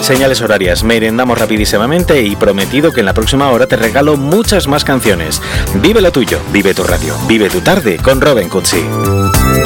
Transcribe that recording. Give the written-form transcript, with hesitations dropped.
señales horarias, merendamos rapidísimamente y prometido que en la próxima hora te regalo muchas más canciones. Vive lo tuyo, vive tu radio, vive tu tarde con Robin Cutsi.